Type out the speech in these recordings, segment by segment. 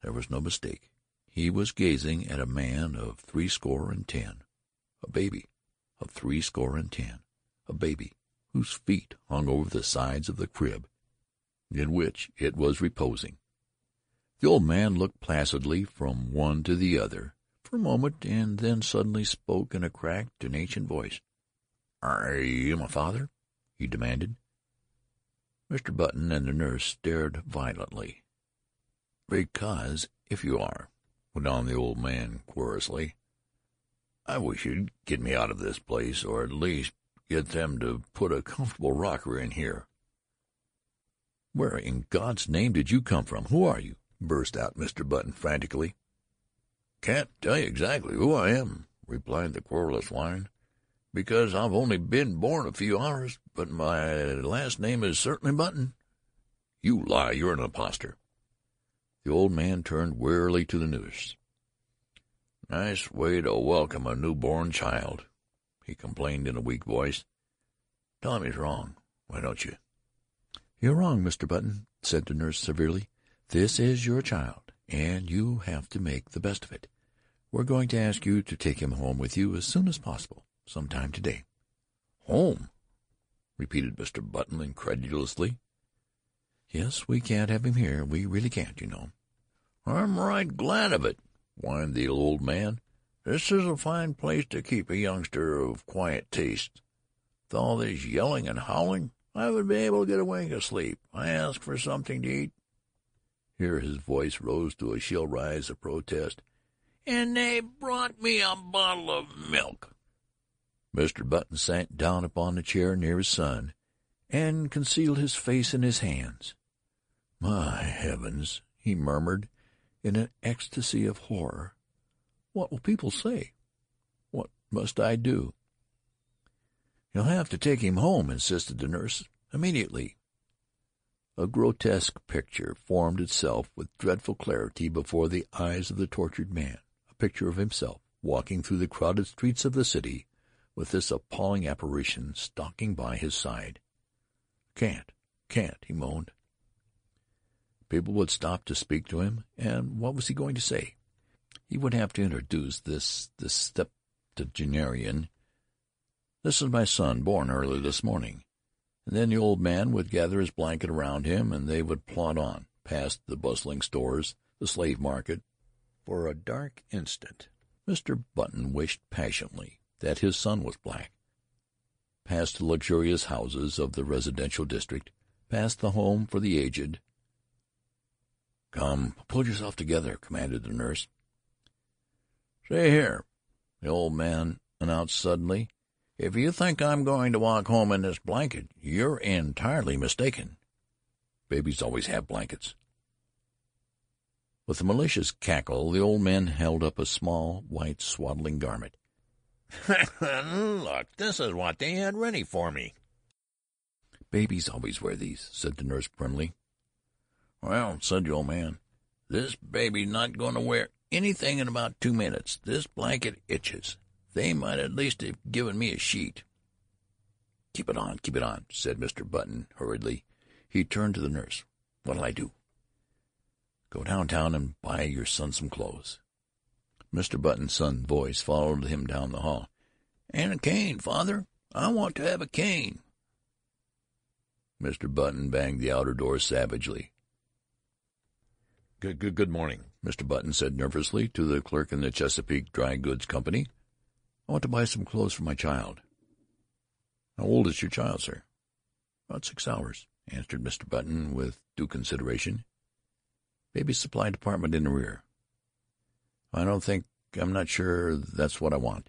There was no mistake. He was gazing at a man of threescore and 10, a baby of threescore and 10, a baby whose feet hung over the sides of the crib in which it was reposing. The old man looked placidly from one to the other for a moment, and then suddenly spoke in a cracked and ancient voice. "Are you my father?" he demanded. Mr. Button and the nurse stared violently. "Because, if you are," went on the old man querulously, "I wish you'd get me out of this place, or at least get them to put a comfortable rocker in here." "Where in God's name did you come from? Who are you?" burst out Mr. Button frantically. "Can't tell you exactly who I am," replied the querulous whine, "because I've only been born a few hours, but my last name is certainly Button." "You lie. You're an impostor." The old man turned wearily to the nurse. "Nice way to welcome a newborn child," he complained in a weak voice. "Tell him he's wrong, why don't you?" "You're wrong, Mr. Button," said the nurse severely. "This is your child, and you have to make the best of it. We're going to ask you to take him home with you as soon as possible, sometime today." "Home?" repeated Mr. Button incredulously. "Yes, we can't have him here. We really can't, you know." "I'm right glad of it," whined the old man. "This is a fine place to keep a youngster of quiet tastes. With all this yelling and howling, I would be able to get a wink of sleep. I ask for something to eat." Here his voice rose to a shrill rise of protest. "And they brought me a bottle of milk." Mr. Button sank down upon the chair near his son, and concealed his face in his hands. "My heavens!" he murmured in an ecstasy of horror. "What will people say? What must I do?" "You'll have to take him home," insisted the nurse, "immediately." A grotesque picture formed itself with dreadful clarity before the eyes of the tortured man, a picture of himself walking through the crowded streets of the city with this appalling apparition stalking by his side. Can't, he moaned. People would stop to speak to him, and what was he going to say? He would have to introduce this septuagenarian. "This is my son, born early this morning." And then the old man would gather his blanket around him, and they would plod on, past the bustling stores, the slave market. For a dark instant Mr. Button wished passionately that his son was black. Past the luxurious houses of the residential district, past the home for the aged. "Come, pull yourself together," commanded the nurse. "See here," the old man announced suddenly, "if you think I'm going to walk home in this blanket, you're entirely mistaken. Babies always have blankets." With a malicious cackle, the old man held up a small, white swaddling garment. "Look, this is what they had ready for me." "Babies always wear these," said the nurse primly. "Well," said the old man, "this baby's not going to wear anything in about 2 minutes. This blanket itches. They might at least have given me a sheet." Keep it on," said Mr. Button hurriedly. He turned to the nurse. "What'll I do?" "Go downtown and buy your son some clothes." Mr. Button's son's voice followed him down the hall. "And a cane, father. I want to have a cane." Mr. Button banged the outer door savagely. Good morning," Mr. Button said nervously to the clerk in the Chesapeake Dry Goods Company. "I want to buy some clothes for my child." "How old is your child, sir?" "About 6 hours," answered Mr. Button with due consideration. "Baby supply department in the rear." I'm not sure that's what I want."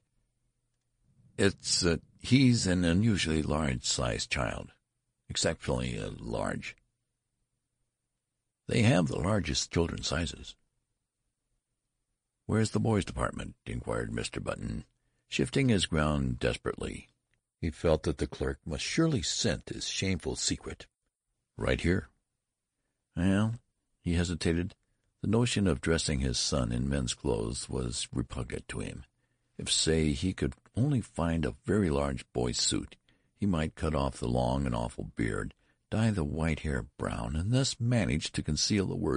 He's an unusually large-sized child. Exceptionally large. They have the largest children's sizes." "Where's the boys' department?" inquired Mr. Button, shifting his ground desperately. He felt that the clerk must surely scent his shameful secret. "Right here." "Well," he hesitated. The notion of dressing his son in men's clothes was repugnant to him. If, say, he could only find a very large boy's suit, he might cut off the long and awful beard, dye the white hair brown, and thus manage to conceal the worst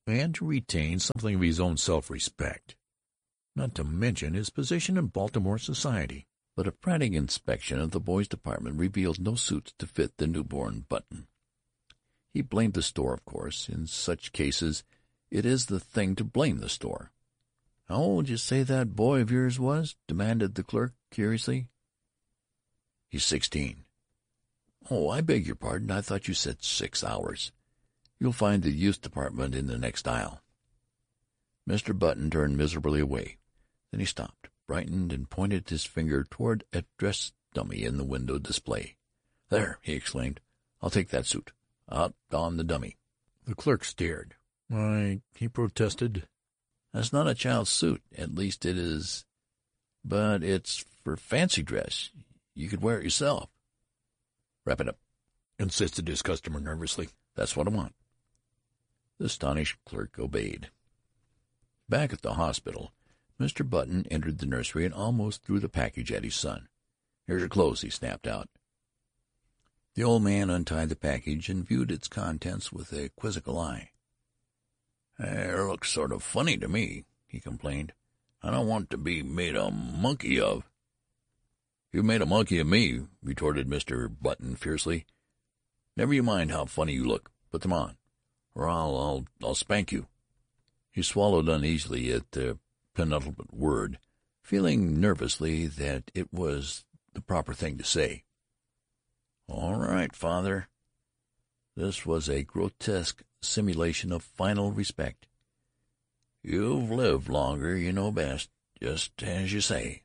and to retain something of his own self-respect, not to mention his position in Baltimore society. But a frantic inspection of the boys' department revealed no suits to fit the newborn Button. He blamed the store, of course. In such cases it is the thing to blame the store. "How old you say that boy of yours was?" demanded the clerk curiously. "He's 16. "Oh, I beg your pardon. I thought you said 6 hours. You'll find the youth department in the next aisle." Mr. Button turned miserably away. Then he stopped, brightened, and pointed his finger toward a dress dummy in the window display. "There!" he exclaimed. "I'll take that suit. Out on the dummy." The clerk stared. "Why," he protested, "That's not a child's suit. At least it is, but it's for fancy dress. You could wear it yourself." "Wrap it up," insisted his customer nervously. "That's what I want." The astonished clerk obeyed. Back at the hospital, Mr. Button entered the nursery and almost threw the package at his son. "Here's your clothes," he snapped out. The old man untied the package and viewed its contents with a quizzical eye. "It looks sort of funny to me," he complained. "I don't want to be made a monkey of." "You've made a monkey of me," retorted Mr. Button fiercely. "Never you mind how funny you look. Put them on, or I'll spank you." He swallowed uneasily at the penultimate word, feeling nervously that it was the proper thing to say. "All right, father." This was a grotesque simulation of final respect. "You've lived longer. You know best. Just as you say."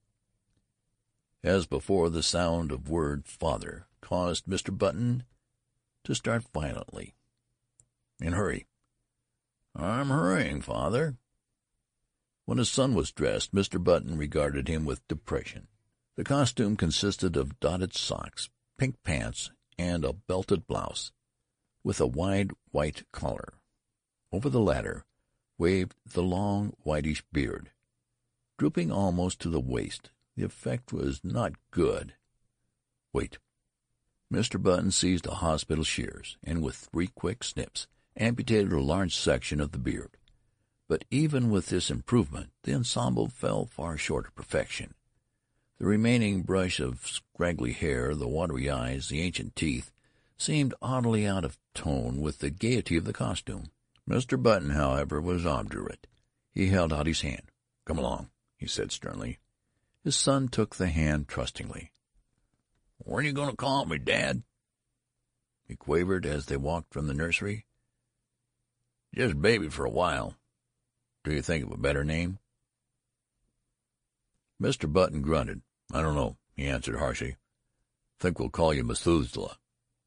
As before, the sound of word "father" caused Mr. Button to start violently. "And hurry." "I'm hurrying, father." When his son was dressed, Mr. Button regarded him with depression. The costume consisted of dotted socks, pink pants, and a belted blouse, with a wide white collar. Over the latter waved the long whitish beard, drooping almost to the waist. The effect was not good. "Wait." Mr. Button seized a hospital shears, and with 3 quick snips amputated a large section of the beard. But even with this improvement, the ensemble fell far short of perfection. The remaining brush of scraggly hair, the watery eyes, the ancient teeth, seemed oddly out of tone with the gaiety of the costume. Mr. Button, however, was obdurate. He held out his hand. "Come along," he said sternly. His son took the hand trustingly. "When are you going to call me, Dad?" he quavered as they walked from the nursery. "Just Baby for a while. Do you think of a better name?" Mr. Button grunted. "I don't know," he answered harshly. "Think we'll call you Methuselah."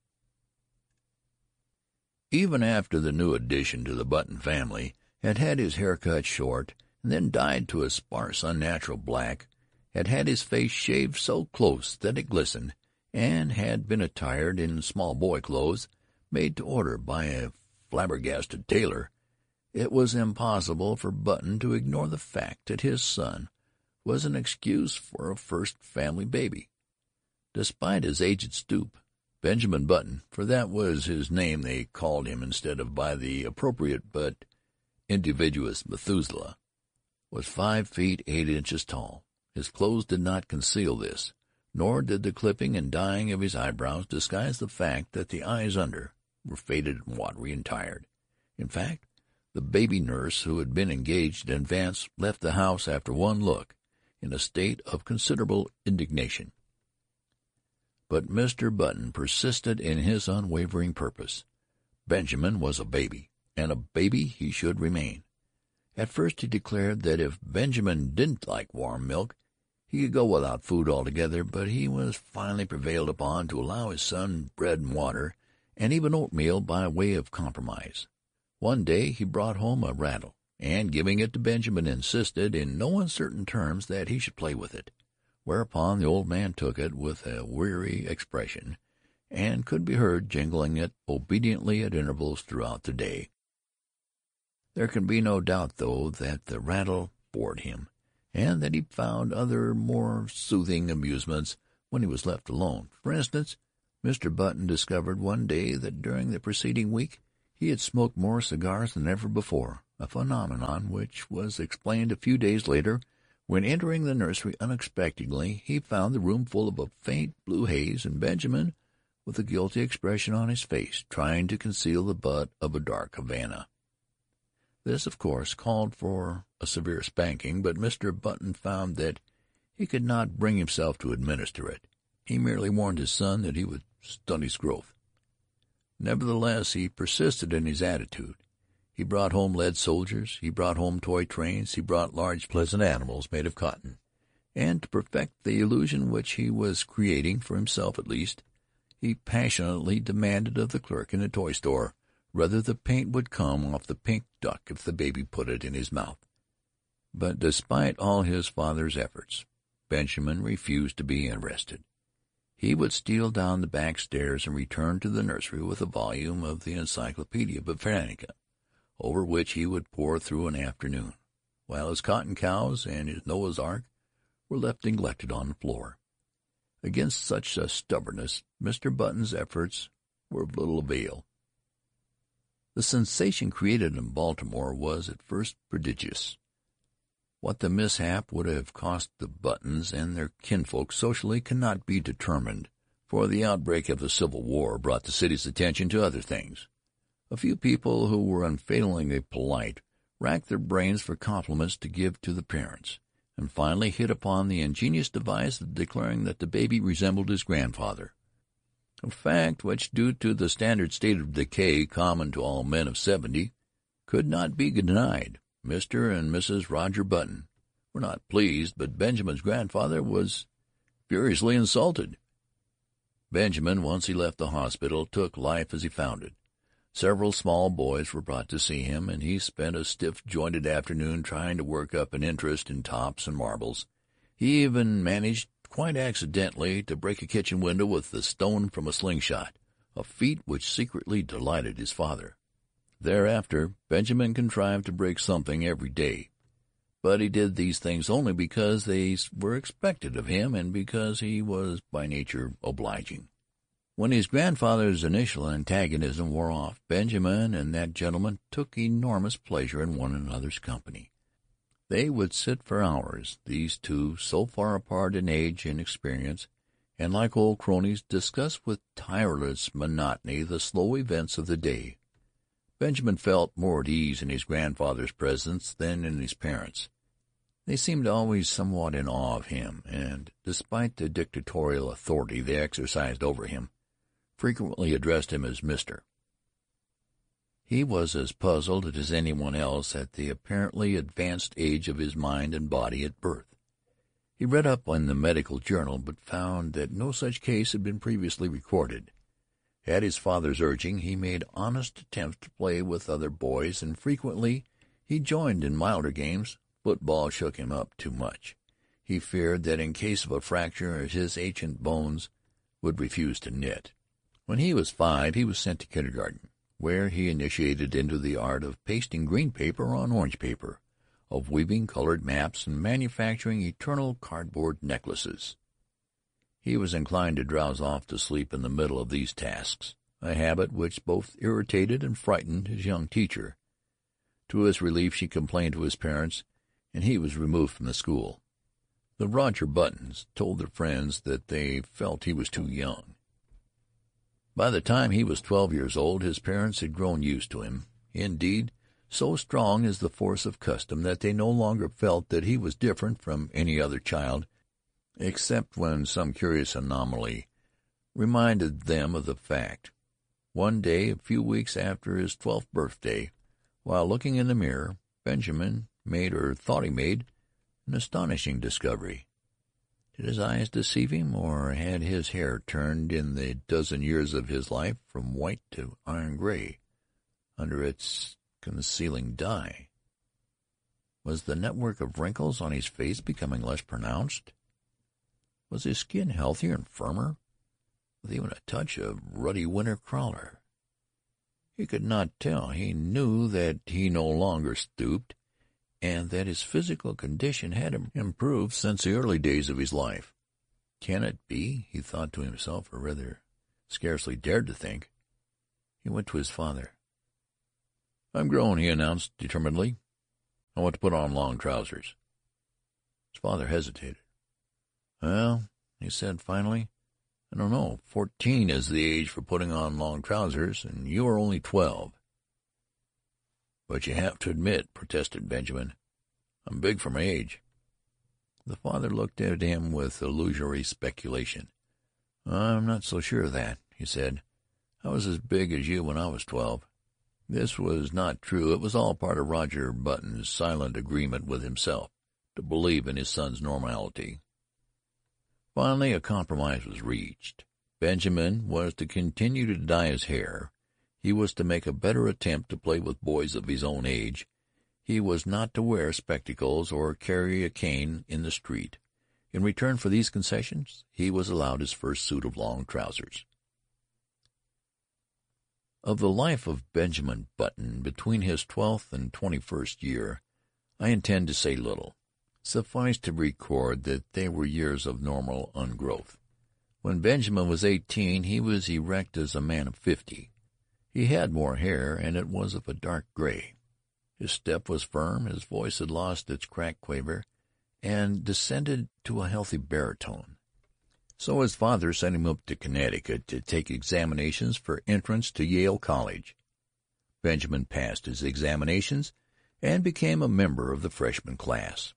Even after the new addition to the Button family had had his hair cut short and then dyed to a sparse, unnatural black, had had his face shaved so close that it glistened, and had been attired in small boy clothes made to order by a flabbergasted tailor, it was impossible for Button to ignore the fact that his son was an excuse for a first family baby. Despite his aged stoop, Benjamin Button, for that was his name they called him instead of by the appropriate but invidious Methuselah, was 5 feet 8 inches tall. His clothes did not conceal this, nor did the clipping and dyeing of his eyebrows disguise the fact that the eyes under were faded and watery and tired. In fact, the baby nurse who had been engaged in advance left the house after one look, in a state of considerable indignation. But Mr. Button persisted in his unwavering purpose. Benjamin was a baby, and a baby he should remain. At first he declared that if Benjamin didn't like warm milk, he could go without food altogether, but he was finally prevailed upon to allow his son bread and water, and even oatmeal by way of compromise. One day he brought home a rattle, and giving it to Benjamin, insisted in no uncertain terms that he should play with it, whereupon the old man took it with a weary expression, and could be heard jingling it obediently at intervals throughout the day. There can be no doubt, though, that the rattle bored him, and that he found other more soothing amusements when he was left alone. For instance, Mr. Button discovered one day that during the preceding week He had smoked more cigars than ever before, a phenomenon which was explained a few days later when, entering the nursery unexpectedly, he found the room full of a faint blue haze, and Benjamin, with a guilty expression on his face, trying to conceal the butt of a dark Havana. This, of course, called for a severe spanking, but Mr. Button found that he could not bring himself to administer it. He merely warned his son that he would stunt his growth. Nevertheless, he persisted in his attitude. He brought home lead soldiers, he brought home toy trains, he brought large pleasant animals made of cotton, and to perfect the illusion which he was creating, for himself at least, he passionately demanded of the clerk in the toy store whether the paint would come off the pink duck if the baby put it in his mouth. But despite all his father's efforts, Benjamin refused to be interested. He would steal down the back stairs and return to the nursery with a volume of the Encyclopedia Britannica, over which he would pore through an afternoon, while his cotton cows and his Noah's Ark were left neglected on the floor. Against such a stubbornness Mr. Button's efforts were of little avail. The sensation created in Baltimore was at first prodigious. What the mishap would have cost the Buttons and their kinfolk socially cannot be determined, for the outbreak of the Civil War brought the city's attention to other things. A few people who were unfailingly polite racked their brains for compliments to give to the parents, and finally hit upon the ingenious device of declaring that the baby resembled his grandfather, a fact which, due to the standard state of decay common to all men of 70, could not be denied. Mr. and Mrs. Roger Button were not pleased, but Benjamin's grandfather was furiously insulted. Benjamin, once he left the hospital, took life as he found it. Several small boys were brought to see him, and he spent a stiff-jointed afternoon trying to work up an interest in tops and marbles. He even managed, quite accidentally, to break a kitchen window with the stone from a slingshot, a feat which secretly delighted his father. Thereafter Benjamin contrived to break something every day, but he did these things only because they were expected of him and because he was by nature obliging. When his grandfather's initial antagonism wore off, Benjamin and that gentleman took enormous pleasure in one another's company. They would sit for hours, these two, so far apart in age and experience, and like old cronies discuss with tireless monotony the slow events of the day. Benjamin felt more at ease in his grandfather's presence than in his parents'. They seemed always somewhat in awe of him, and, despite the dictatorial authority they exercised over him, frequently addressed him as Mr. He was as puzzled as anyone else at the apparently advanced age of his mind and body at birth. He read up in the medical journal, but found that no such case had been previously recorded. At his father's urging, he made honest attempts to play with other boys, and frequently he joined in milder games. Football shook him up too much. He feared that in case of a fracture his ancient bones would refuse to knit. When he was 5, he was sent to kindergarten, where he initiated into the art of pasting green paper on orange paper, of weaving colored maps, and manufacturing eternal cardboard necklaces. He was inclined to drowse off to sleep in the middle of these tasks, a habit which both irritated and frightened his young teacher. To his relief she complained to his parents, and he was removed from the school. The Roger Buttons told their friends that they felt he was too young. By the time he was 12 years old, his parents had grown used to him. Indeed, so strong is the force of custom that they no longer felt that he was different from any other child, except when some curious anomaly reminded them of the fact. One day, a few weeks after his 12th birthday, while looking in the mirror, Benjamin made, or thought he made, an astonishing discovery. Did his eyes deceive him, or had his hair turned in the dozen years of his life from white to iron gray under its concealing dye? Was the network of wrinkles on his face becoming less pronounced? Was his skin healthier and firmer, with even a touch of ruddy winter crawler? He could not tell. He knew that he no longer stooped, and that his physical condition had improved since the early days of his life. Can it be? He thought to himself, or rather scarcely dared to think. He went to his father. "I'm grown," he announced determinedly. "I want to put on long trousers." His father hesitated. "Well," he said finally, "I don't know. 14 is the age for putting on long trousers, and you are only 12." "But you have to admit," protested Benjamin, "I'm big for my age." The father looked at him with illusory speculation. "I'm not so sure of that," he said. "I was as big as you when I was 12." This was not true. It was all part of Roger Button's silent agreement with himself to believe in his son's normality. Finally a compromise was reached. Benjamin was to continue to dye his hair. He was to make a better attempt to play with boys of his own age. He was not to wear spectacles or carry a cane in the street. In return for these concessions, he was allowed his first suit of long trousers. Of the life of Benjamin Button between his 12th and 21st year I intend to say little. Suffice to record that they were years of normal ungrowth. When Benjamin was 18, he was erect as a man of 50. He had more hair, and it was of a dark gray. His step was firm, his voice had lost its cracked quaver, and descended to a healthy baritone. So his father sent him up to Connecticut to take examinations for entrance to Yale College. Benjamin passed his examinations and became a member of the freshman class.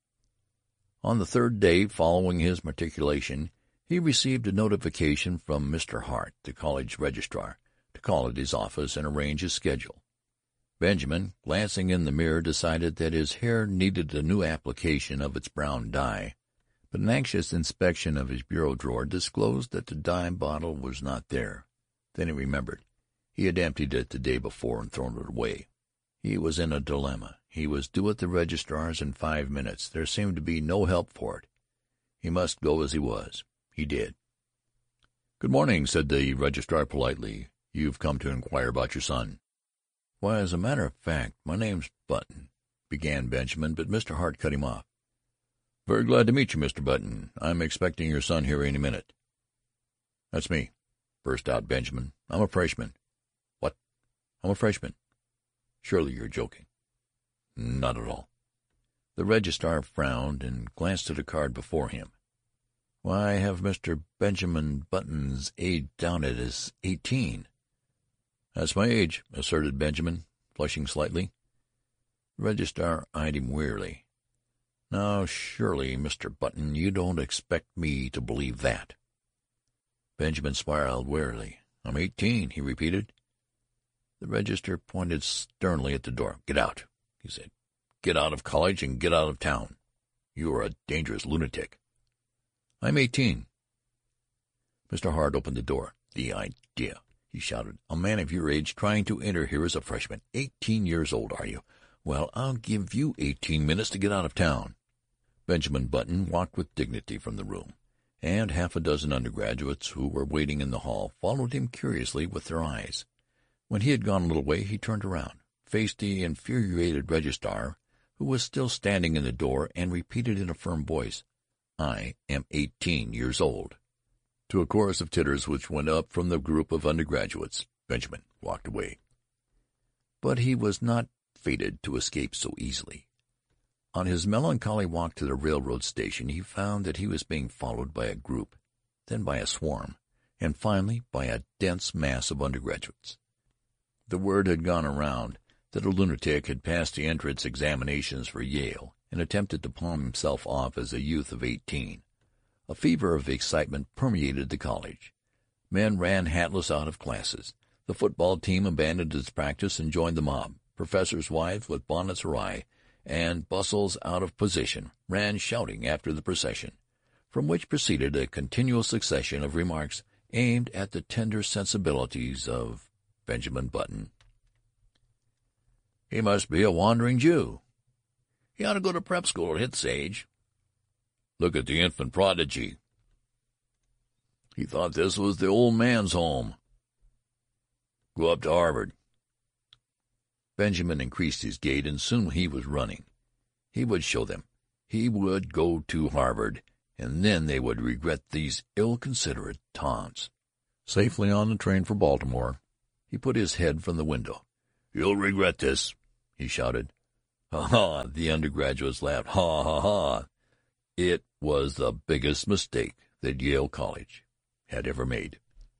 On the third day following his matriculation, he received a notification from Mr. Hart, the college registrar, to call at his office and arrange his schedule. Benjamin, glancing in the mirror, decided that his hair needed a new application of its brown dye, but an anxious inspection of his bureau drawer disclosed that the dye bottle was not there. Then he remembered. He had emptied it the day before and thrown it away. He was in a dilemma. He was due at the registrar's in 5 minutes. There seemed to be no help for it. He must go as he was. He did. "Good morning," said the registrar politely. "You've come to inquire about your son." "Why, as a matter of fact, my name's Button," began Benjamin, but Mr. Hart cut him off. "Very glad to meet you, Mr. Button. I'm expecting your son here any minute." "That's me," burst out Benjamin. "I'm a freshman." "What? I'm a freshman. Surely you're joking." "Not at all." The registrar frowned and glanced at a card before him. "Why, I have Mr. Benjamin Button's age down as 18. "That's my age," asserted Benjamin, flushing slightly. The registrar eyed him wearily. "Now, surely, Mr. Button, you don't expect me to believe that." Benjamin smiled wearily. "I'm 18," he repeated. The registrar pointed sternly at the door. "Get out," he said. "Get out of college and get out of town. You are a dangerous lunatic." "I'm 18." Mr. Hart opened the door. "The idea!" he shouted. "A man of your age trying to enter here as a freshman. 18 years old, are you? Well, I'll give you 18 minutes to get out of town." Benjamin Button walked with dignity from the room, and half a dozen undergraduates who were waiting in the hall followed him curiously with their eyes. When he had gone a little way, he turned around, faced the infuriated registrar, who was still standing in the door, and repeated in a firm voice, "I am 18 years old." To a chorus of titters which went up from the group of undergraduates, Benjamin walked away. But he was not fated to escape so easily. On his melancholy walk to the railroad station he found that he was being followed by a group, then by a swarm, and finally by a dense mass of undergraduates. The word had gone around that a lunatic had passed the entrance examinations for Yale and attempted to palm himself off as a youth of 18. A fever of excitement permeated the college. Men ran hatless out of classes. The football team abandoned its practice and joined the mob. Professors' wives, with bonnets awry and bustles out of position, ran shouting after the procession, from which proceeded a continual succession of remarks aimed at the tender sensibilities of Benjamin Button. "He must be a wandering Jew." "He ought to go to prep school at his age." "Look at the infant prodigy." "He thought this was the old man's home." "Go up to Harvard." Benjamin increased his gait, and soon he was running. He would show them. He would go to Harvard, and then they would regret these ill-considerate taunts. Safely on the train for Baltimore, he put his head from the window. "You'll regret this," he shouted. "Ha ha!" The undergraduates laughed. "Ha ha ha!" It was the biggest mistake that Yale College had ever made.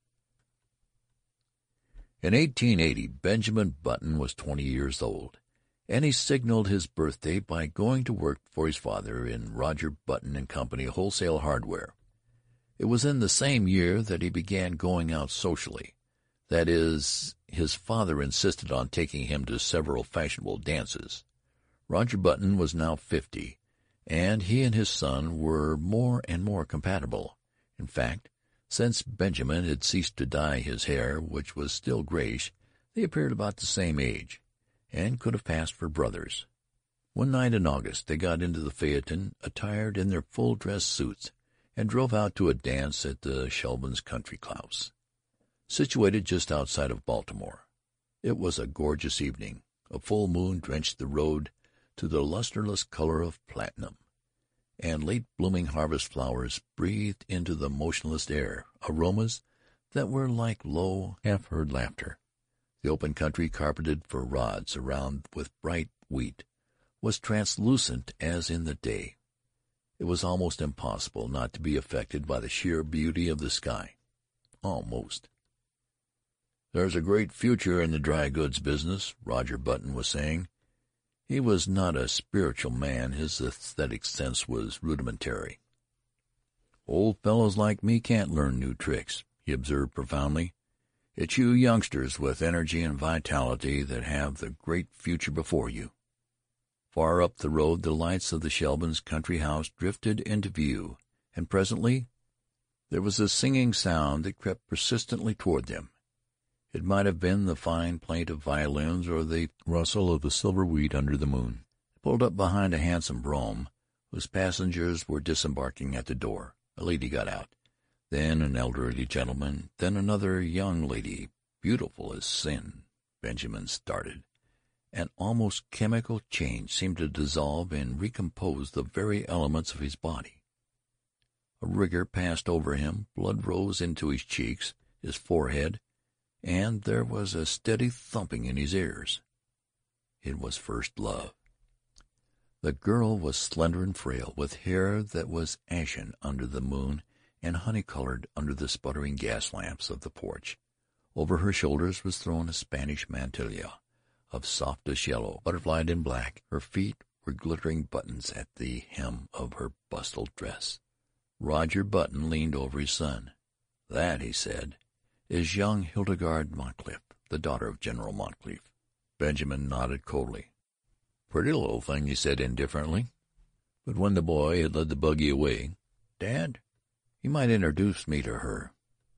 In 1880 Benjamin Button was 20 years old, and he signaled his birthday by going to work for his father in Roger Button & Company Wholesale Hardware. It was in the same year that he began going out socially. That is, his father insisted on taking him to several fashionable dances. Roger Button was now 50, and he and his son were more and more compatible. In fact, since Benjamin had ceased to dye his hair, which was still grayish, they appeared about the same age, and could have passed for brothers. One night in August they got into the phaeton, attired in their full-dress suits, and drove out to a dance at the Shelbins' Country House, situated just outside of Baltimore. It was a gorgeous evening. A full moon drenched the road to the lusterless color of platinum, and late-blooming harvest flowers breathed into the motionless air aromas that were like low, half-heard laughter. The open country, carpeted for rods around with bright wheat, was translucent as in the day. It was almost impossible not to be affected by the sheer beauty of the sky. Almost. "There's a great future in the dry goods business," Roger Button was saying. He was not a spiritual man. His aesthetic sense was rudimentary. "Old fellows like me can't learn new tricks," he observed profoundly. "It's you youngsters with energy and vitality that have the great future before you." Far up the road the lights of the Shelbins' country house drifted into view, and presently there was a singing sound that crept persistently toward them. It might have been the fine plaint of violins or the rustle of the silver wheat under the moon. It pulled up behind a handsome brougham, whose passengers were disembarking at the door. A lady got out, then an elderly gentleman, then another young lady, beautiful as sin. Benjamin started. An almost chemical change seemed to dissolve and recompose the very elements of his body. A rigor passed over him, blood rose into his cheeks, his forehead, and there was a steady thumping in his ears. It was first love. The girl was slender and frail, with hair that was ashen under the moon and honey-colored under the sputtering gas lamps of the porch. Over her shoulders was thrown a Spanish mantilla of softest yellow, butterflied in black. Her feet were glittering buttons at the hem of her bustled dress. Roger Button leaned over his son. "That," he said, "is young Hildegarde Moncrief, the daughter of General Moncrief." Benjamin nodded coldly. "Pretty little thing," he said indifferently. But when the boy had led the buggy away, "Dad, you might introduce me to her."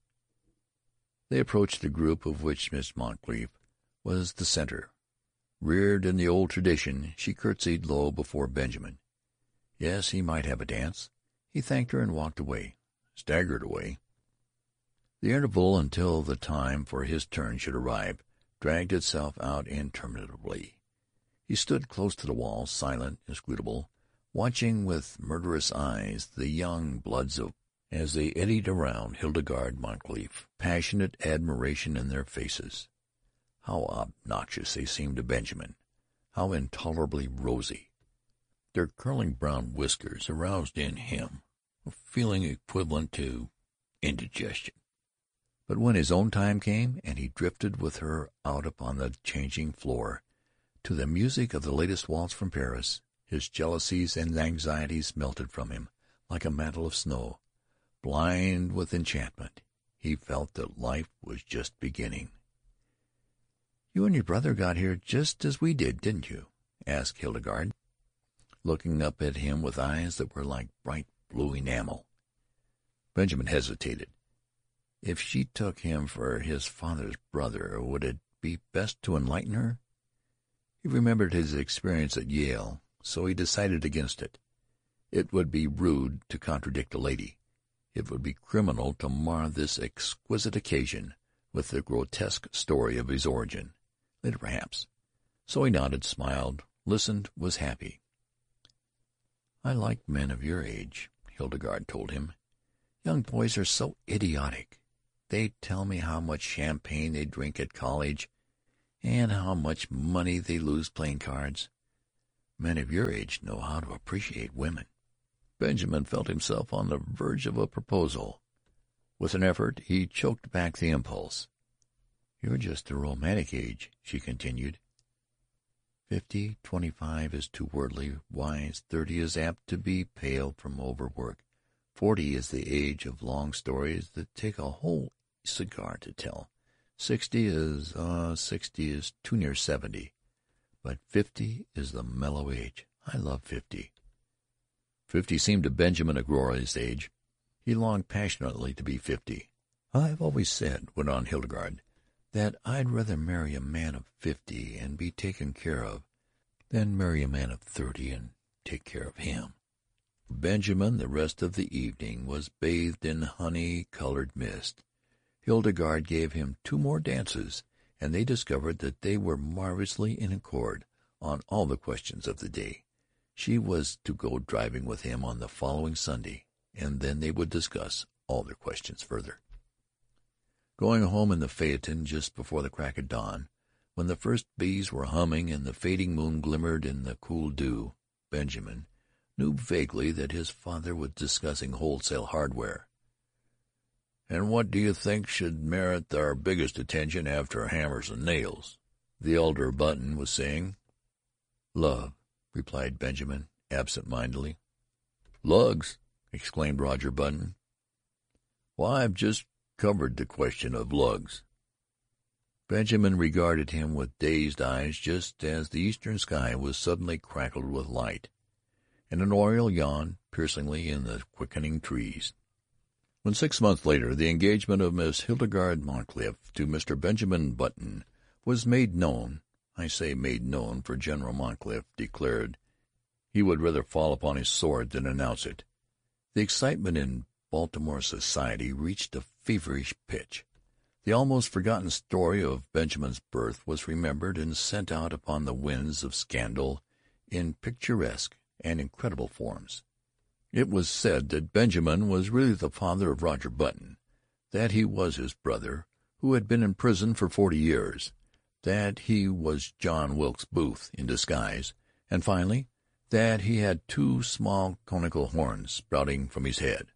They approached the group of which Miss Moncrief was the center. Reared in the old tradition, she curtsied low before Benjamin. Yes, he might have a dance. He thanked her and walked away, staggered away. The interval until the time for his turn should arrive dragged itself out interminably. He stood close to the wall, silent, inscrutable, watching with murderous eyes the young bloods of as they eddied around Hildegarde Moncrief, passionate admiration in their faces. How obnoxious they seemed to Benjamin! How intolerably rosy! Their curling brown whiskers aroused in him a feeling equivalent to indigestion. But when his own time came, and he drifted with her out upon the changing floor to the music of the latest waltz from Paris, his jealousies and anxieties melted from him like a mantle of snow. Blind with enchantment, he felt that life was just beginning. "You and your brother got here just as we did, didn't you?" asked Hildegarde, looking up at him with eyes that were like bright blue enamel. Benjamin hesitated. If she took him for his father's brother, would it be best to enlighten her? He remembered his experience at Yale, so he decided against it. It would be rude to contradict a lady. It would be criminal to mar this exquisite occasion with the grotesque story of his origin. Later, perhaps. So he nodded, smiled, listened, was happy. "I like men of your age," Hildegarde told him. "Young boys are so idiotic. They tell me how much champagne they drink at college. And how much money they lose playing cards. Men of your age know how to appreciate women." Benjamin felt himself on the verge of a proposal. With an effort he choked back the impulse. "You're just the romantic age," she continued. 50, 25 is too worldly wise. 30 is apt to be pale from overwork. 40 is the age of long stories that take a whole cigar to tell. 60 is too near 70. But 50 is the mellow age. I love 50. 50 seemed to Benjamin a glorious age. He longed passionately to be 50. "I've always said," went on Hildegarde, "that I'd rather marry a man of 50 and be taken care of than marry a man of 30 and take care of him." Benjamin, the rest of the evening, was bathed in honey-colored mist. Hildegarde gave him 2 more dances, and they discovered that they were marvelously in accord on all the questions of the day. She was to go driving with him on the following Sunday, and then they would discuss all their questions further. Going home in the phaeton just before the crack of dawn, when the first bees were humming and the fading moon glimmered in the cool dew, Benjamin knew vaguely that his father was discussing wholesale hardware. "And what do you think should merit our biggest attention after hammers and nails?" the elder Button was saying. "Love," replied Benjamin, absent-mindedly. "Lugs!" exclaimed Roger Button. "Why, I've just covered the question of lugs." Benjamin regarded him with dazed eyes just as the eastern sky was suddenly crackled with light, and an oriole yawned piercingly in the quickening trees. When 6 months later the engagement of Miss Hildegarde Moncrief to Mr. Benjamin Button was made known, I say made known, for General Moncrief declared he would rather fall upon his sword than announce it, the excitement in Baltimore society reached a feverish pitch. The almost forgotten story of Benjamin's birth was remembered and sent out upon the winds of scandal in picturesque and incredible forms. It was said that Benjamin was really the father of Roger Button, that he was his brother, who had been in prison for 40 years, that he was John Wilkes Booth in disguise, and finally that he had 2 small conical horns sprouting from his head.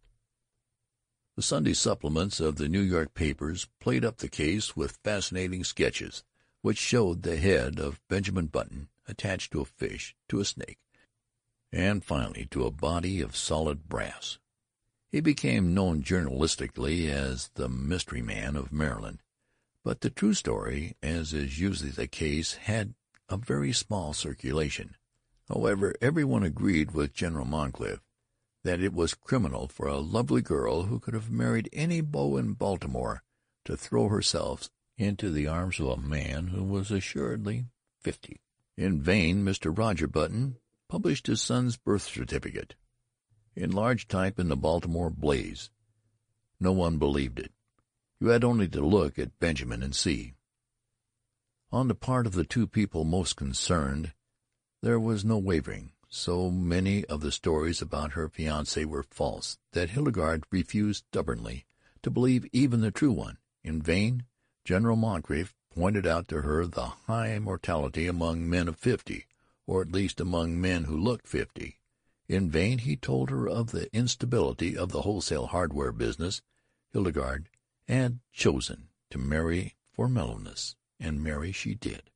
The Sunday supplements of the New York papers played up the case with fascinating sketches, which showed the head of Benjamin Button attached to a fish, to a snake, and finally to a body of solid brass. He became known journalistically as the Mystery Man of Maryland, but the true story, as is usually the case, had a very small circulation. However, everyone agreed with General Moncrief that it was criminal for a lovely girl who could have married any beau in Baltimore to throw herself into the arms of a man who was assuredly 50. In vain Mr. Roger Button published his son's birth certificate in large type in the Baltimore Blaze. No one believed it. You had only to look at Benjamin and see. On the part of the 2 people most concerned there was no wavering. So many of the stories about her fiancé were false that Hildegarde refused stubbornly to believe even the true one. In vain General Moncrief pointed out to her the high mortality among men of 50, or at least among men who looked 50. In vain he told her of the instability of the wholesale hardware business. Hildegarde had chosen to marry for mellowness, and marry she did.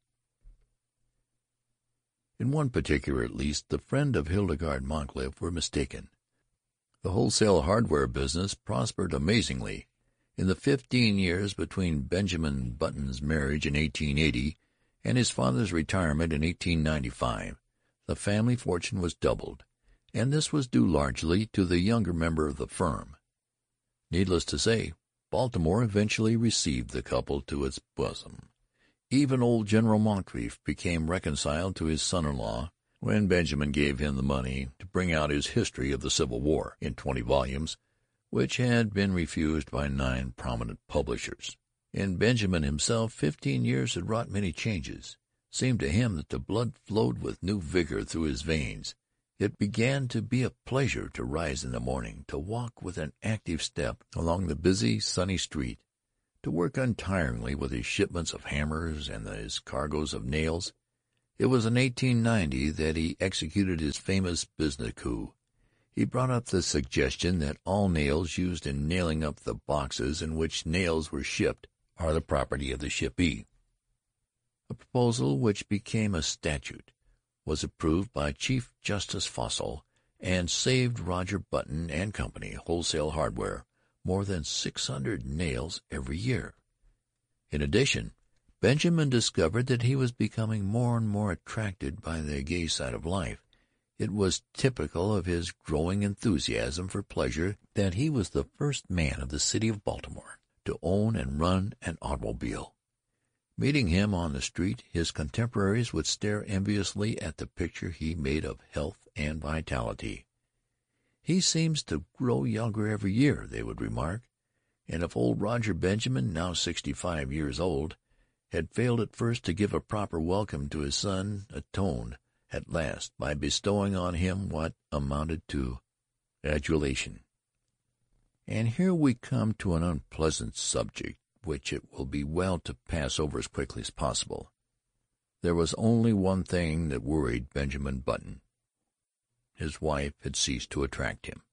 In one particular, at least, the friends of Hildegarde Moncrief were mistaken. The wholesale hardware business prospered amazingly. In the 15 years between Benjamin Button's marriage in 1880 and his father's retirement in 1895, the family fortune was doubled, and this was due largely to the younger member of the firm. Needless to say, Baltimore eventually received the couple to its bosom. Even old General Moncrief became reconciled to his son-in-law when Benjamin gave him the money to bring out his History of the Civil War in 20 volumes, which had been refused by 9 prominent publishers. In Benjamin himself 15 years had wrought many changes. It seemed to him that the blood flowed with new vigor through his veins. It began to be a pleasure to rise in the morning, to walk with an active step along the busy, sunny street, to work untiringly with his shipments of hammers and his cargoes of nails. It was in 1890 that he executed his famous business coup. He brought up the suggestion that all nails used in nailing up the boxes in which nails were shipped are the property of the shippee. A proposal which became a statute, was approved by Chief Justice Fossil, and saved Roger Button and Company, Wholesale Hardware, more than 600 nails every year. In addition, Benjamin discovered that he was becoming more and more attracted by the gay side of life. It was typical of his growing enthusiasm for pleasure that he was the first man of the city of Baltimore to own and run an automobile. Meeting him on the street, his contemporaries would stare enviously at the picture he made of health and vitality. "He seems to grow younger every year," they would remark, and if old Roger Benjamin, now 65 years old, had failed at first to give a proper welcome to his son, atoned at last by bestowing on him what amounted to adulation. And here we come to an unpleasant subject, which it will be well to pass over as quickly as possible. There was only one thing that worried Benjamin Button. His wife had ceased to attract him.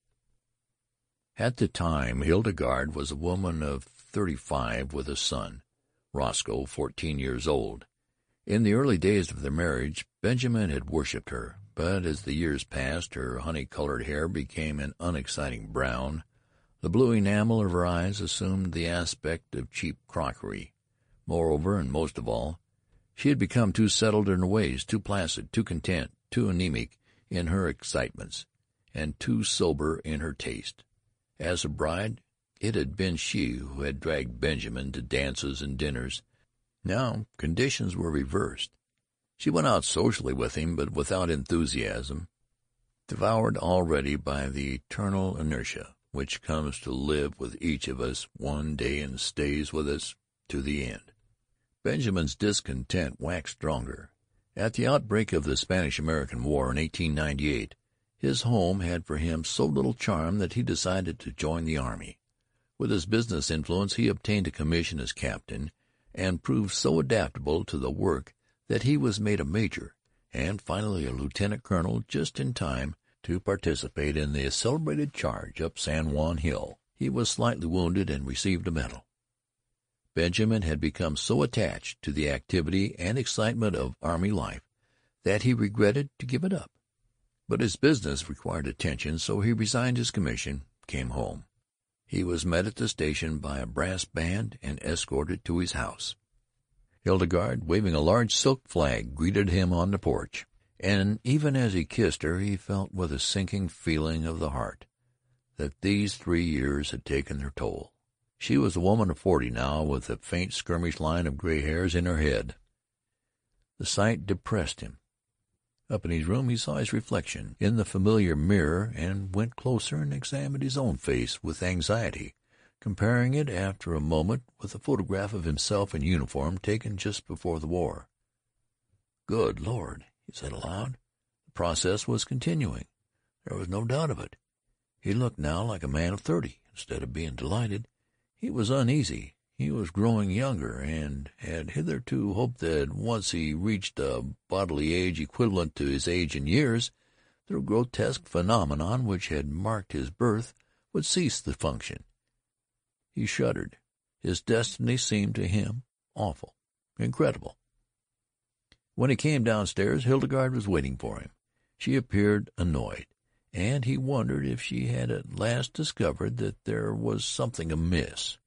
At the time, Hildegarde was a woman of 35 with a son, Roscoe, 14 years old. In the early days of their marriage, Benjamin had worshipped her, but as the years passed, her honey-colored hair became an unexciting brown. The blue enamel of her eyes assumed the aspect of cheap crockery. Moreover, and most of all, she had become too settled in her ways, too placid, too content, too anemic in her excitements, and too sober in her taste. As a bride, it had been she who had dragged Benjamin to dances and dinners. Now conditions were reversed. She went out socially with him, but without enthusiasm, devoured already by the eternal inertia which comes to live with each of us one day and stays with us to the end. Benjamin's discontent waxed stronger. At the outbreak of the Spanish-American War in 1898, his home had for him so little charm that he decided to join the army. With his business influence he obtained a commission as captain, and proved so adaptable to the work that he was made a major, and finally a lieutenant colonel, just in time to participate in the celebrated charge up San Juan Hill. He was slightly wounded and received a medal. Benjamin had become so attached to the activity and excitement of army life that he regretted to give it up. But his business required attention, so he resigned his commission, came home. He was met at the station by a brass band and escorted to his house. Hildegarde, waving a large silk flag, greeted him on the porch, and even as he kissed her he felt with a sinking feeling of the heart that these 3 years had taken their toll. She was a woman of 40 now, with a faint skirmish line of gray hairs in her head. The sight depressed him. Up in his room he saw his reflection in the familiar mirror, and went closer and examined his own face with anxiety, comparing it after a moment with a photograph of himself in uniform taken just before the war. "Good Lord," he said aloud. The process was continuing. There was no doubt of it. He looked now like a man of 30. Instead of being delighted, he was uneasy. He was growing younger, and had hitherto hoped that once he reached a bodily age equivalent to his age in years, the grotesque phenomenon which had marked his birth would cease to function. He shuddered. His destiny seemed to him awful, incredible. When he came downstairs, Hildegarde was waiting for him. She appeared annoyed, and he wondered if she had at last discovered that there was something amiss.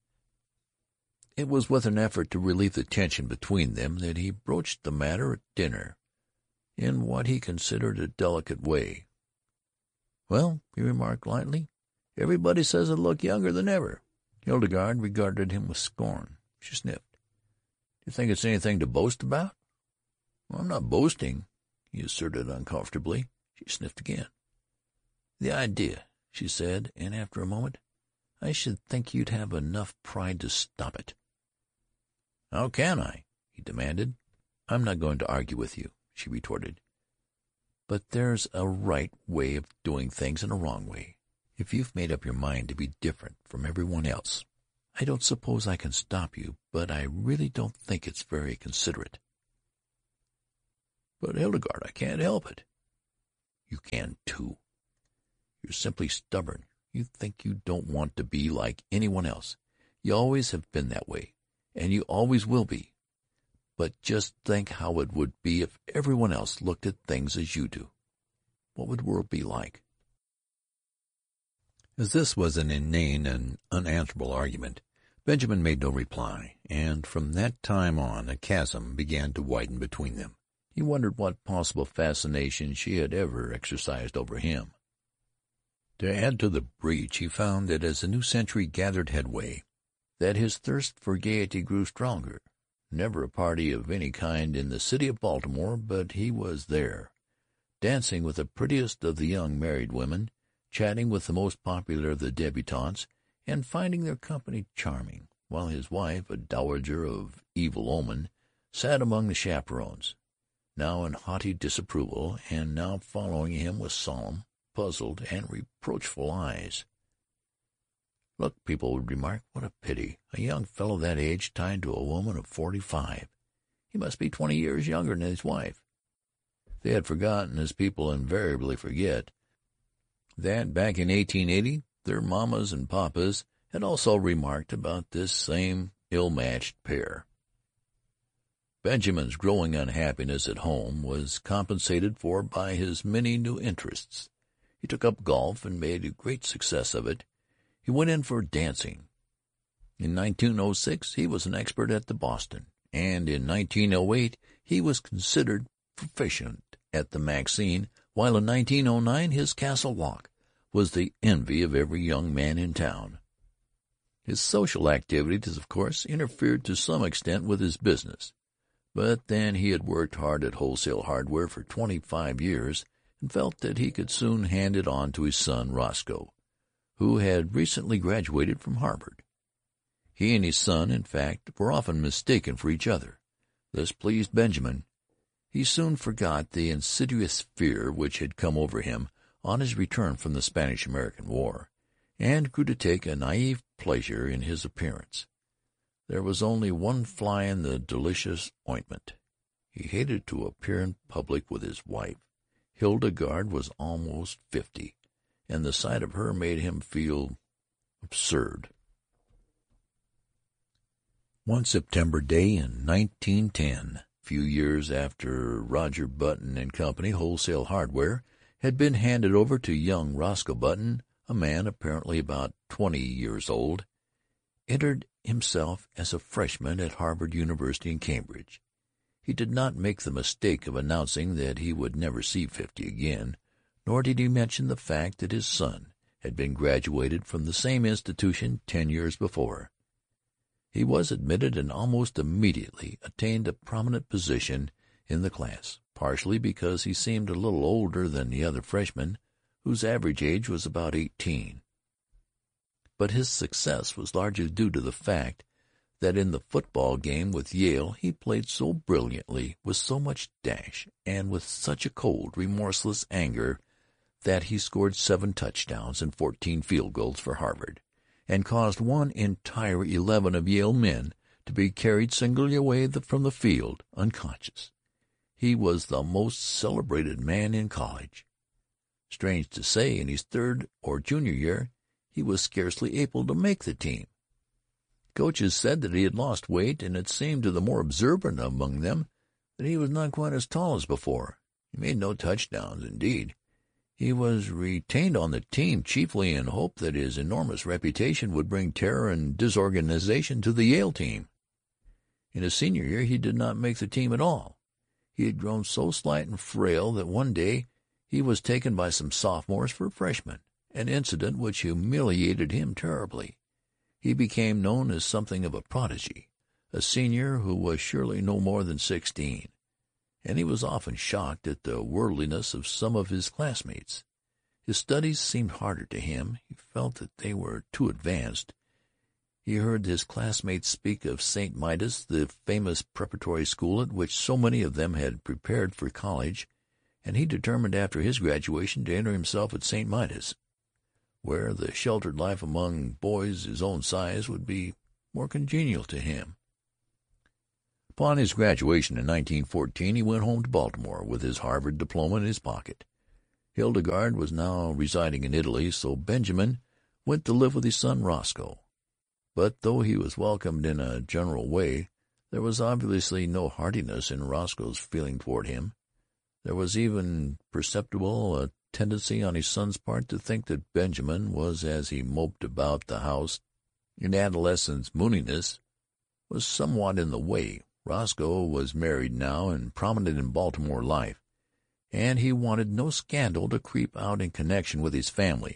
It was with an effort to relieve the tension between them that he broached the matter at dinner, in what he considered a delicate way. "Well," he remarked lightly, "everybody says I look younger than ever." Hildegarde regarded him with scorn. She sniffed. "Do you think it's anything to boast about?" "I'm not boasting," he asserted uncomfortably. She sniffed again. "The idea," she said, and after a moment, "I should think you'd have enough pride to stop it." "How can I?" he demanded. "I'm not going to argue with you," she retorted. "But there's a right way of doing things and a wrong way. If you've made up your mind to be different from everyone else, I don't suppose I can stop you, but I really don't think it's very considerate." "But, Hildegarde, I can't help it." "You can, too. You're simply stubborn. You think you don't want to be like anyone else. You always have been that way, and you always will be. But just think how it would be if everyone else looked at things as you do. What would the world be like?" As this was an inane and unanswerable argument, Benjamin made no reply, and from that time on a chasm began to widen between them. He wondered what possible fascination she had ever exercised over him. To add to the breach, he found that as the new century gathered headway, that his thirst for gaiety grew stronger. Never a party of any kind in the city of Baltimore but he was there, dancing with the prettiest of the young married women, chatting with the most popular of the debutantes, and finding their company charming, while his wife, a dowager of evil omen, sat among the chaperons, now in haughty disapproval, and now following him with solemn, puzzled, and reproachful eyes. "Look," people would remark, "what a pity, a young fellow that age tied to a woman of 45. He must be 20 years younger than his wife." They had forgotten, as people invariably forget, that back in 1880 their mammas and papas had also remarked about this same ill-matched pair. Benjamin's growing unhappiness at home was compensated for by his many new interests. He took up golf and made a great success of it. He went in for dancing. In 1906 he was an expert at the Boston, and in 1908 he was considered proficient at the Maxine, while in 1909 his Castle Walk was the envy of every young man in town. His social activities, of course, interfered to some extent with his business, but then he had worked hard at wholesale hardware for 25 years and felt that he could soon hand it on to his son Roscoe, who had recently graduated from Harvard. He and his son, in fact, were often mistaken for each other. This pleased Benjamin. He soon forgot the insidious fear which had come over him on his return from the Spanish-American War, and grew to take a naive pleasure in his appearance. There was only one fly in the delicious ointment. He hated to appear in public with his wife. Hildegarde was almost 50, and the sight of her made him feel absurd. One September day in 1910, a few years after Roger Button and Company Wholesale Hardware had been handed over to young Roscoe Button, a man apparently about 20 years old, entered himself as a freshman at Harvard University in Cambridge. He did not make the mistake of announcing that he would never see 50 again, nor did he mention the fact that his son had been graduated from the same institution 10 years before. He was admitted and almost immediately attained a prominent position in the class, partially because he seemed a little older than the other freshmen, whose average age was about 18. But his success was largely due to the fact that in the football game with Yale he played so brilliantly, with so much dash, and with such a cold, remorseless anger that he scored 7 touchdowns and 14 field goals for Harvard, and caused one entire 11 of Yale men to be carried singly away from the field, unconscious. He was the most celebrated man in college. Strange to say, in his third or junior year he was scarcely able to make the team. Coaches said that he had lost weight, and it seemed to the more observant among them that he was not quite as tall as before. He made no touchdowns, indeed. He was retained on the team chiefly in hope that his enormous reputation would bring terror and disorganization to the Yale team. In his senior year he did not make the team at all. He had grown so slight and frail that one day he was taken by some sophomores for freshmen, an incident which humiliated him terribly. He became known as something of a prodigy, a senior who was surely no more than 16, and he was often shocked at the worldliness of some of his classmates. His studies seemed harder to him. He felt that they were too advanced. He heard his classmates speak of St. Midas, the famous preparatory school at which so many of them had prepared for college, and he determined after his graduation to enter himself at St. Midas, where the sheltered life among boys his own size would be more congenial to him. Upon his graduation in 1914 he went home to Baltimore with his Harvard diploma in his pocket. Hildegarde was now residing in Italy, so Benjamin went to live with his son Roscoe. But though he was welcomed in a general way, there was obviously no heartiness in Roscoe's feeling toward him. There was even perceptible a tendency on his son's part to think that Benjamin was, as he moped about the house in adolescent mooniness, was somewhat in the way. Roscoe was married now and prominent in Baltimore life, and he wanted no scandal to creep out in connection with his family.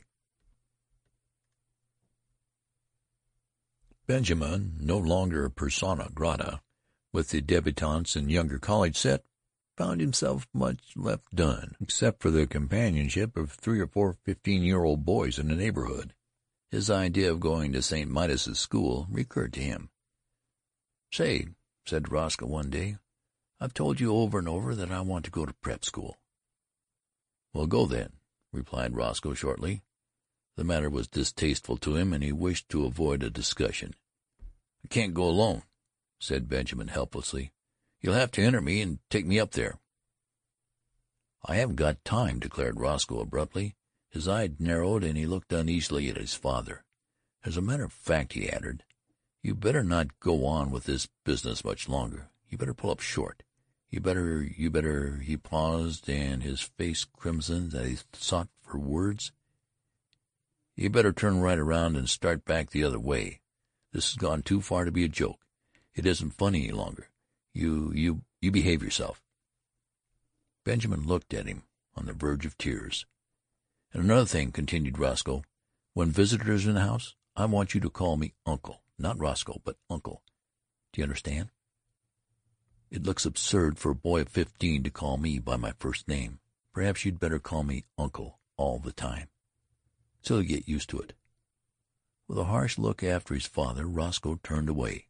Benjamin, no longer persona grata with the debutantes and younger college set, found himself much left done, except for the companionship of 3 or 4 15-year-old boys in the neighborhood. His idea of going to St. Midas's school recurred to him. "Say," said Roscoe one day, "I've told you over and over that I want to go to prep school." "Well, go then," replied Roscoe shortly. The matter was distasteful to him, and he wished to avoid a discussion. "I can't go alone," said Benjamin helplessly. "You'll have to enter me and take me up there." "I haven't got time," declared Roscoe abruptly. His eyes narrowed, and he looked uneasily at his father. "As a matter of fact," he added, "you better not go on with this business much longer. You better pull up short. You better He paused, and his face crimsoned as he sought for words. "You better turn right around and start back the other way. This has gone too far to be a joke. It isn't funny any longer. You behave yourself." Benjamin looked at him, on the verge of tears. "And another thing," continued Roscoe, "when visitors are in the house, I want you to call me Uncle. Not Roscoe, but Uncle. Do you understand? It looks absurd for a boy of 15 to call me by my first name. Perhaps you'd better call me Uncle all the time. So you'll get used to it." With a harsh look after his father, Roscoe turned away.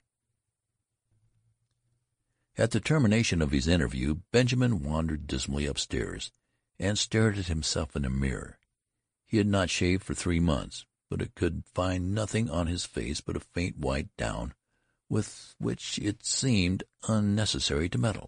At the termination of his interview, Benjamin wandered dismally upstairs and stared at himself in a mirror. He had not shaved for 3 months, but it could find nothing on his face but a faint white down with which it seemed unnecessary to meddle.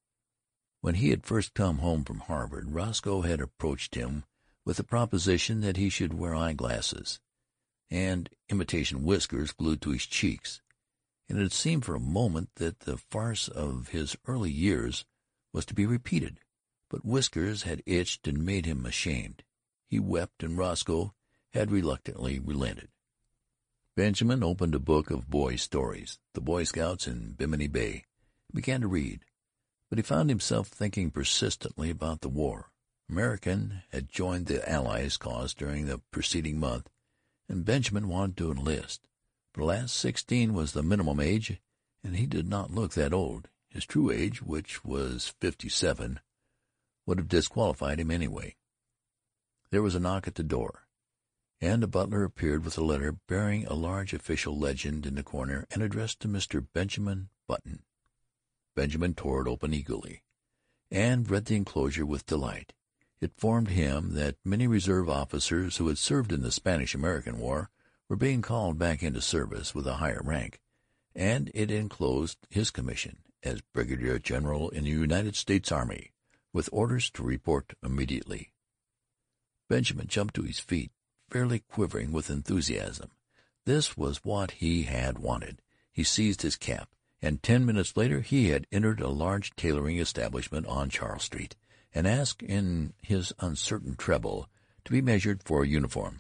When he had first come home from Harvard, Roscoe had approached him with the proposition that he should wear eyeglasses and imitation whiskers glued to his cheeks, and it had seemed for a moment that the farce of his early years was to be repeated. But whiskers had itched and made him ashamed. He wept, and Roscoe had reluctantly relented. Benjamin opened a book of boys' stories, the Boy Scouts in Bimini Bay, and began to read. But he found himself thinking persistently about the war. American had joined the Allies' cause during the preceding month, and Benjamin wanted to enlist. But alas, 16 was the minimum age, and he did not look that old. His true age, which was 57, would have disqualified him anyway. There was a knock at the door, and a butler appeared with a letter bearing a large official legend in the corner and addressed to Mr. Benjamin Button. Benjamin tore it open eagerly, and read the enclosure with delight. It informed him that many reserve officers who had served in the Spanish-American War were being called back into service with a higher rank, and it enclosed his commission as Brigadier General in the United States Army, with orders to report immediately. Benjamin jumped to his feet, fairly quivering with enthusiasm. This was what he had wanted. He seized his cap, and 10 minutes later he had entered a large tailoring establishment on Charles Street, and asked in his uncertain treble to be measured for a uniform.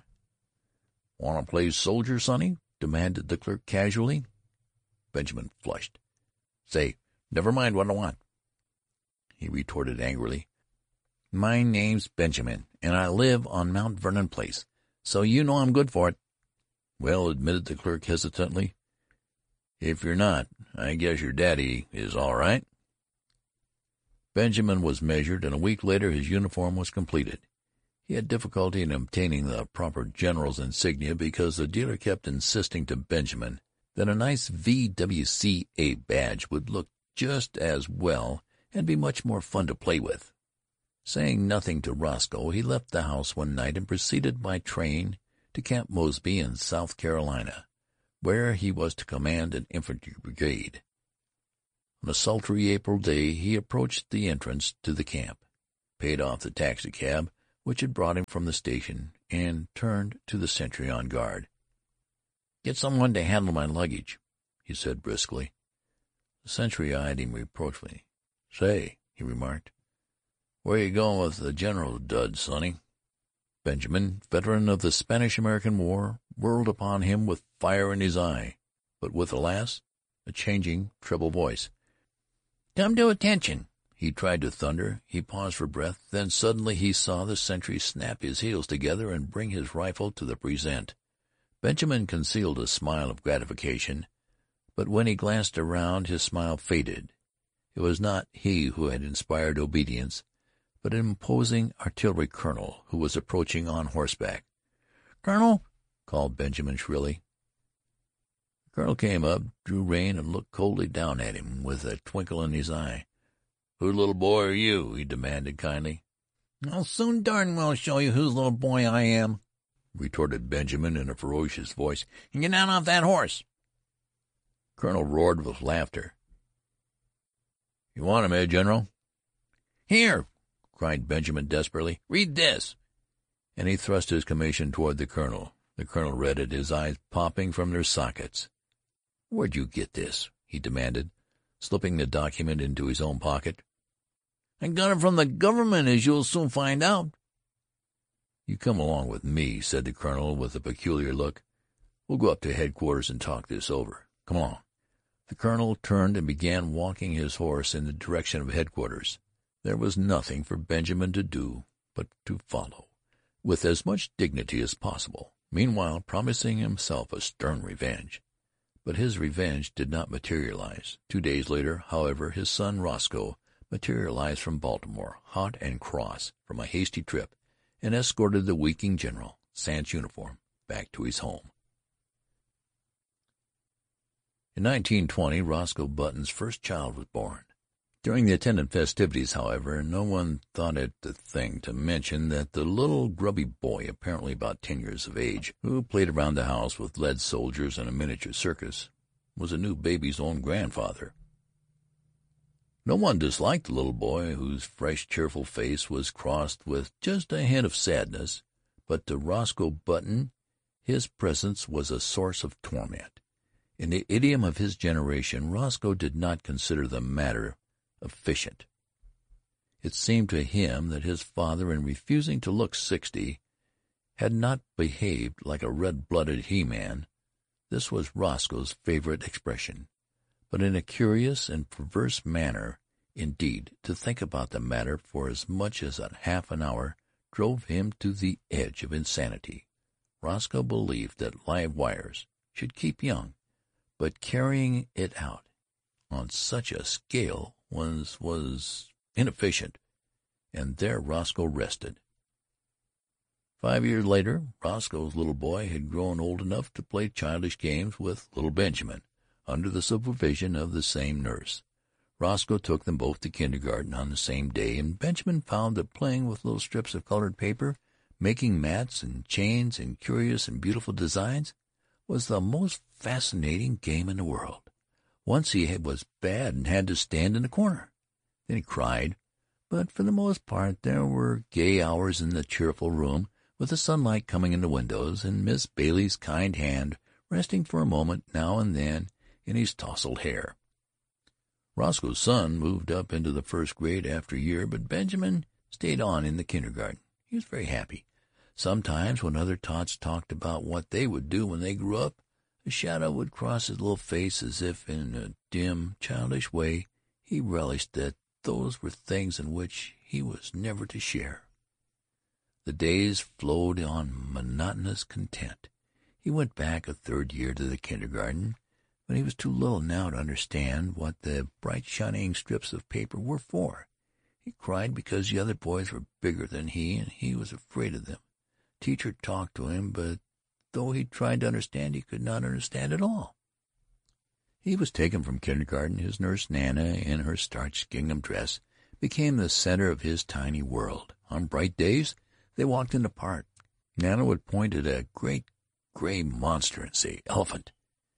"Want to play soldier, sonny?" demanded the clerk casually. Benjamin flushed. "Say, never mind what I want," he retorted angrily. "My name's Benjamin, and I live on Mount Vernon Place, so you know I'm good for it." "Well," admitted the clerk hesitantly, "if you're not, I guess your daddy is all right." Benjamin was measured, and a week later his uniform was completed. He had difficulty in obtaining the proper general's insignia because the dealer kept insisting to Benjamin that a nice V.W.C.A. badge would look just as well and be much more fun to play with. Saying nothing to Roscoe, he left the house one night and proceeded by train to Camp Mosby in South Carolina. where he was to command an infantry brigade. On a sultry April day he approached the entrance to the camp, paid off the taxicab which had brought him from the station, and turned to the sentry on guard. "Get someone to handle my luggage," he said briskly. The sentry eyed him reproachfully. "Say," he remarked, "where you going with the general's duds, sonny?" Benjamin, veteran of the Spanish-American War, whirled upon him with fire in his eye, but with, alas, a changing, treble voice. "Come to attention!" he tried to thunder. He paused for breath. Then suddenly he saw the sentry snap his heels together and bring his rifle to the present. Benjamin concealed a smile of gratification, but when he glanced around his smile faded. It was not he who had inspired obedience, but an imposing artillery colonel who was approaching on horseback. "Colonel!" called Benjamin shrilly. The colonel came up, drew rein, and looked coldly down at him with a twinkle in his eye. "Whose little boy are you?" he demanded kindly. "I'll soon darn well show you whose little boy I am," retorted Benjamin in a ferocious voice. "And get down off that horse." The colonel roared with laughter. "You want him, eh, General?" "Here," cried Benjamin desperately, "read this." And he thrust his commission toward the colonel. The colonel read it, his eyes popping from their sockets. "Where'd you get this?" he demanded, slipping the document into his own pocket. "I got it from the government, as you'll soon find out." "You come along with me," said the colonel with a peculiar look. "We'll go up to headquarters and talk this over. Come along." The colonel turned and began walking his horse in the direction of headquarters. There was nothing for Benjamin to do but to follow, with as much dignity as possible, meanwhile promising himself a stern revenge. But his revenge did not materialize. 2 days later, however, his son Roscoe materialized from Baltimore, hot and cross from a hasty trip, and escorted the weakening general, sans uniform, back to his home. In 1920, Roscoe Button's first child was born. During the attendant festivities, however, no one thought it the thing to mention that the little grubby boy, apparently about 10 years of age, who played around the house with lead soldiers and a miniature circus, was a new baby's own grandfather. No one disliked the little boy, whose fresh, cheerful face was crossed with just a hint of sadness, but to Roscoe Button his presence was a source of torment. In the idiom of his generation, Roscoe did not consider the matter efficient. It seemed to him that his father, in refusing to look 60, had not behaved like a red-blooded he-man. This was Roscoe's favorite expression, but in a curious and perverse manner. Indeed, to think about the matter for as much as a half an hour drove him to the edge of insanity. Roscoe believed that live wires should keep young, but carrying it out on such a scale was inefficient, and there Roscoe rested. 5 years later, Roscoe's little boy had grown old enough to play childish games with little Benjamin, under the supervision of the same nurse. Roscoe took them both to kindergarten on the same day, and Benjamin found that playing with little strips of colored paper, making mats and chains and curious and beautiful designs, was the most fascinating game in the world. Once he was bad and had to stand in the corner. Then he cried, but for the most part there were gay hours in the cheerful room, with the sunlight coming in the windows, and Miss Bailey's kind hand resting for a moment now and then in his tousled hair. Roscoe's son moved up into the first grade after a year, but Benjamin stayed on in the kindergarten. He was very happy. Sometimes, when other tots talked about what they would do when they grew up, a shadow would cross his little face as if, in a dim, childish way, he relished that those were things in which he was never to share. The days flowed on monotonous content. He went back a third year to the kindergarten, but he was too little now to understand what the bright shining strips of paper were for. He cried because the other boys were bigger than he, and he was afraid of them. Teacher talked to him, but though he tried to understand, he could not understand at all. He was taken from kindergarten. His nurse, Nana, in her starched gingham dress, became the center of his tiny world. On bright days they walked in the park. Nana would point at a great gray monster and say, "Elephant."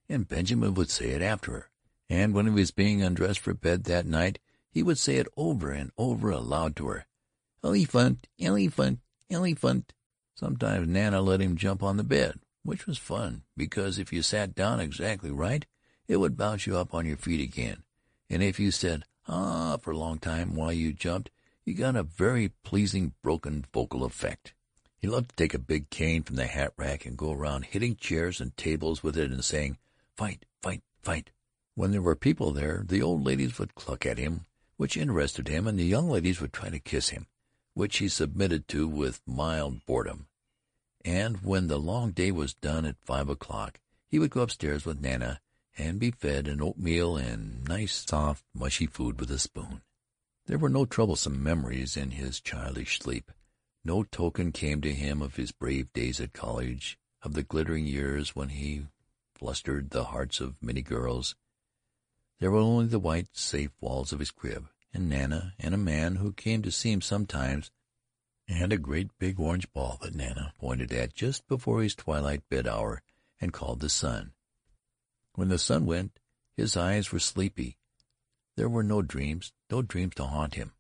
and Benjamin would say it after her. And when he was being undressed for bed that night, he would say it over and over aloud to her. "Elephant, elephant, elephant." Sometimes Nana let him jump on the bed, which was fun, because if you sat down exactly right, it would bounce you up on your feet again, and if you said "ah" for a long time while you jumped, you got a very pleasing broken vocal effect. He loved to take a big cane from the hat rack and go around hitting chairs and tables with it and saying, "Fight, fight, fight." When there were people there, the old ladies would cluck at him, which interested him, and the young ladies would try to kiss him, which he submitted to with mild boredom. And when the long day was done at 5 o'clock, he would go upstairs with Nana and be fed an oatmeal and nice, soft, mushy food with a spoon. There were no troublesome memories in his childish sleep. No token came to him of his brave days at college, of the glittering years when he flustered the hearts of many girls. There were only the white, safe walls of his crib, and Nana, and a man who came to see him sometimes, and a great big orange ball that Nana pointed at just before his twilight bed hour and called the sun. When the sun went, his eyes were sleepy. There were no dreams to haunt him.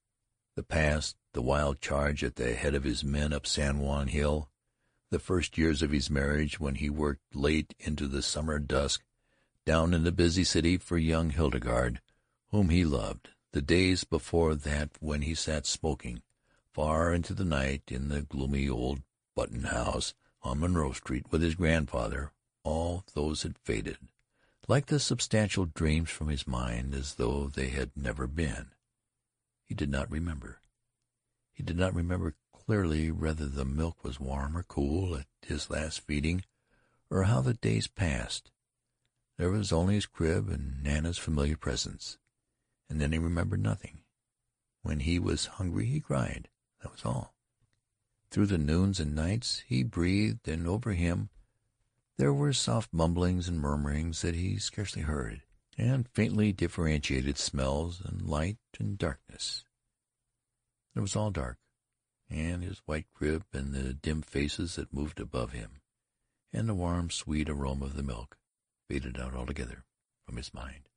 The past, the wild charge at the head of his men up San Juan Hill, the first years of his marriage when he worked late into the summer dusk down in the busy city for young Hildegarde, whom he loved, the days before that when he sat smoking far into the night in the gloomy old Button House on Monroe Street with his grandfather, all those had faded, like the substantial dreams from his mind, as though they had never been. He did not remember. He did not remember clearly whether the milk was warm or cool at his last feeding, or how the days passed. There was only his crib and Nana's familiar presence, and then he remembered nothing. When he was hungry he cried. That was all. Through the noons and nights he breathed, and over him there were soft mumblings and murmurings that he scarcely heard, and faintly differentiated smells and light and darkness. It was all dark, and his white crib and the dim faces that moved above him, and the warm, sweet aroma of the milk faded out altogether from his mind.